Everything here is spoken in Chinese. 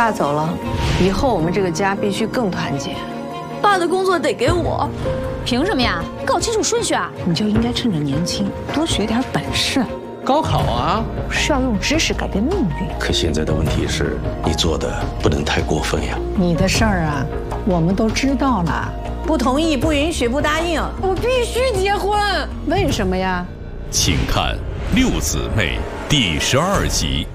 爸走了，以后我们这个家必须更团结。 爸的工作得给我， 凭什么呀？搞清楚顺序啊！ 你就应该趁着年轻多学点本事。 高考啊， 是要用知识改变命运。 可现在的问题是，你做的不能太过分呀。 你的事儿啊，我们都知道了。 不同意、不允许、不答应，我必须结婚。 为什么呀？ 请看《六姊妹》第12集。